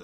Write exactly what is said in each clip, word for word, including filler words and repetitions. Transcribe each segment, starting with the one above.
sir.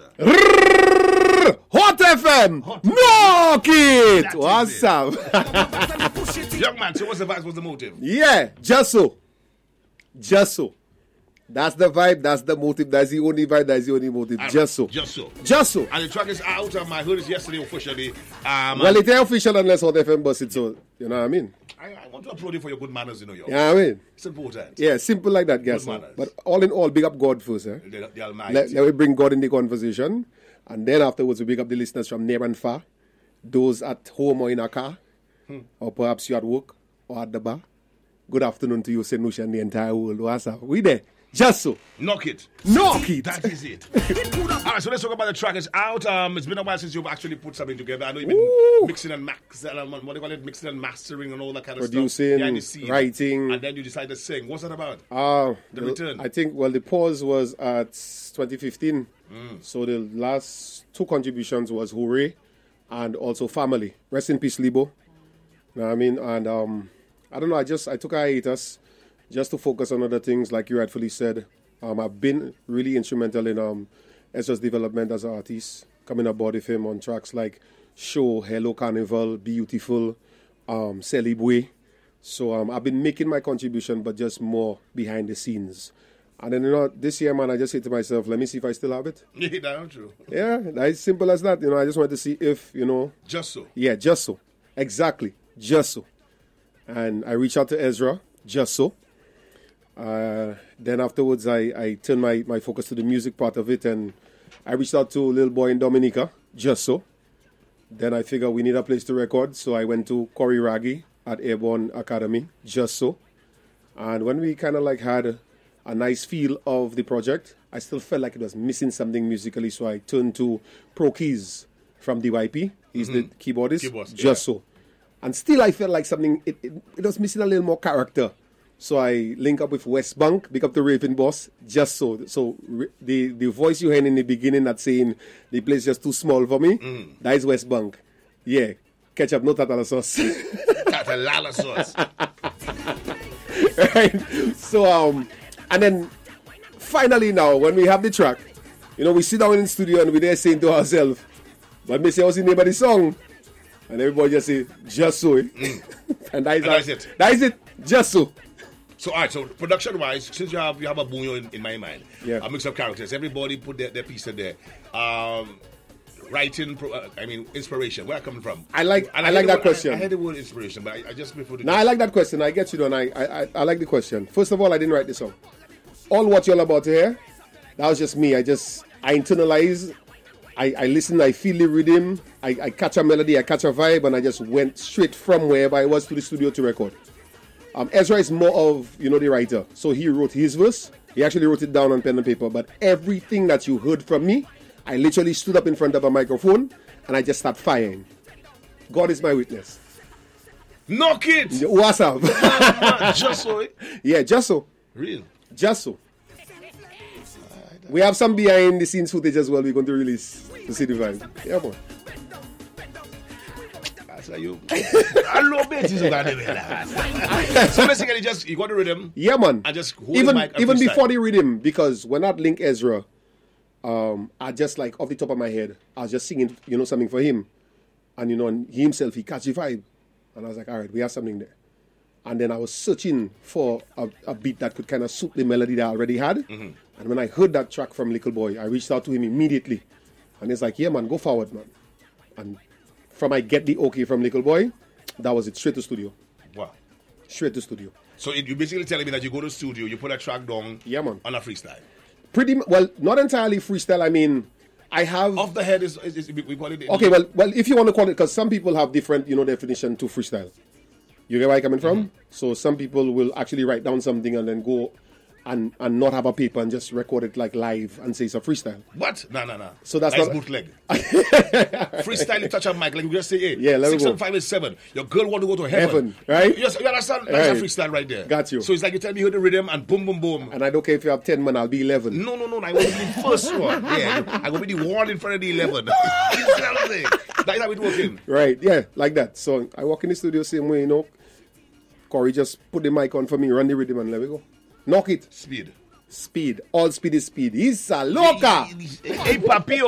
Hot F M! Knock it! What's up? Young man, so what's the vibe? What's the motive? Yeah, just so. Just so. That's the vibe, that's the motive, that's the only vibe, that's the only motive. Right, just so. Just so. Just so. And the track is out, um, I heard it yesterday officially. Um, well, it ain't official unless Hot F M bust it, so, you know what I mean? I, I want to applaud you for your good manners, you know. Yo. You know what I mean? It's important. Yeah, simple like that, guys. But all in all, big up God first. Eh? The, the Almighty. Let, let me bring God in the conversation. And then afterwards, we big up the listeners from near and far. Those at home or in a car. Hmm. Or perhaps you at work or at the bar. Good afternoon to you, Saint Lucia, and the entire world. What's up? We there. Just so. Knock it. Knock it. That is it. All right, so let's talk about the track. It's out. Um, it's been a while since you've actually put something together. I know you've been Ooh. mixing and max, what do you call it? Mixing and mastering and all that kind of Producing, stuff. Producing, writing. And then you decided to sing. What's that about? Uh, the return. I think, well, the pause was at twenty fifteen. Mm. So the last two contributions was Hooray and also Family. Rest in peace, Libo. You know what I mean? And um, I don't know, I just, I took a hiatus just to focus on other things, like you rightfully said. Um, I've been really instrumental in um, Ezra's development as an artist, coming aboard with him on tracks like Show, Hello Carnival, Beautiful, um, Celibwe. So um, I've been making my contribution, but just more behind the scenes. And then, you know, this year, man, I just said to myself, let me see if I still have it. Yeah, that's true. Yeah, that's simple as that. You know, I just wanted to see if, you know. Just so. Yeah, just so. Exactly. Just so. And I reached out to Ezra, just so. Uh, then afterwards, I, I turned my, my focus to the music part of it, and I reached out to a little boy in Dominica, just so. Then I figured we need a place to record, so I went to Corey Raggi at Airborne Academy, just so. And when we kind of like had a, a nice feel of the project, I still felt like it was missing something musically, so I turned to Pro Keys from D Y P. He's mm-hmm. the keyboardist, Keyboards, just yeah. so. And still I felt like something, it, it, it was missing a little more character. So I link up with West Bank, pick up the Raven boss, just so. So the, the voice you heard in the beginning that's saying the place is just too small for me, mm. that is West Bank. Yeah, ketchup, no tatala sauce. Tatala sauce. Right? So, um, and then finally now, when we have the track, you know, we sit down in the studio and we're there saying to ourselves, but me say, what's the name of the song? And everybody just say, just so. Mm. and that is, and that's it. That is it, just so. So, all right, so production-wise, since you have you have a bunyo in, in my mind, yeah. a mix of characters, everybody put their, their piece in there. Um, writing, pro, uh, I mean, inspiration, where are you coming from? I like and I, I like that word, question. I, I heard the word inspiration, but I, I just prefer to... No, I like that question. I get you, and I, I, I like the question. First of all, I didn't write the song. All what you're about to hear, that was just me. I just, I internalize, I, I listen, I feel the rhythm, I, I catch a melody, I catch a vibe, and I just went straight from wherever I was to the studio to record. Um, Ezra is more of, you know, the writer. So he wrote his verse. He actually wrote it down on pen and paper. But everything that you heard from me, I literally stood up in front of a microphone and I just started firing. God is my witness. Knock it! What's up? Just so. Yeah, just so. Real? Just so. We have some behind the scenes footage as well we're going to release to see the vibe. Yeah, boy. You. I love it. So basically, just you got the rhythm. Yeah, man. And just hold even the mic even before side. the rhythm, because when I link Ezra, um, I just like off the top of my head, I was just singing, you know, something for him, and you know, he himself he catch the vibe, and I was like, all right, we have something there. And then I was searching for a, a beat that could kind of suit the melody that I already had. Mm-hmm. And when I heard that track from Little Boy, I reached out to him immediately, and he's like, yeah, man, go forward, man, and. From I get the okay from Little Boy, that was it, straight to studio. Wow. Straight to studio. So it, you're basically telling me that you go to studio, you put a track down yeah, man. on a freestyle. Pretty well, not entirely freestyle. I mean, I have... Off the head is, is, is we call it... Okay, well, well, if you want to call it, because some people have different, you know, definition to freestyle. You get where I'm coming from? Mm-hmm. So some people will actually write down something and then go... And, and not have a paper and just record it like live and say it's a freestyle. What? No, no, no. So that's nice not bootleg. Freestyle, you touch a mic, like you just say, hey, yeah, let six me go. and five is seven. Your girl want to go to heaven. Heaven, right? Yes, you understand? That's right. A freestyle right there. Got you. So it's like you tell me you heard the rhythm and boom, boom, boom. And I don't care if you have ten, man, I'll be eleven. No, no, no, no. I want to be the first one. Yeah, I will be the one in front of the eleven. That's how it working. Right, yeah, like that. So I walk in the studio same way, you know. Corey just put the mic on for me, run the rhythm, and let me go. Knock it. Speed. Speed. All speed is speed. He's a loca. Hey, Papio.